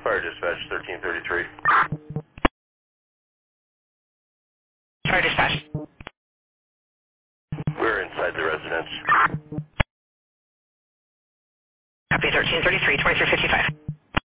Fire dispatch 1333. Fire dispatch. We're inside the residence. Copy 1333, 2355.